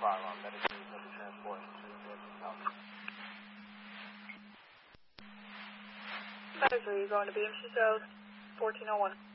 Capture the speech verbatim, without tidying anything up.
five on Medicaid, Medicaid transport to Northern County. Advisory, going to B M C South, fourteen oh one.